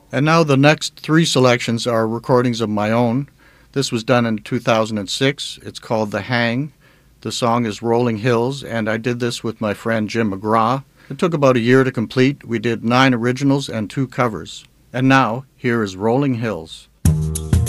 And now the next three selections are recordings of my own. This was done in 2006. It's called The Hang. The song is Rolling Hills, and I did this with my friend Jim McGraw. It took about a year to complete. We did 9 originals and 2 covers. And now, here is Rolling Hills.